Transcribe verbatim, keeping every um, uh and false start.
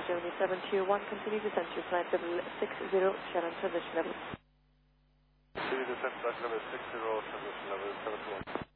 Papa Germany seven two one, continue descent to flight level six zero, Shannon transition level. Continue descent flight level six zero, transition level seven two one.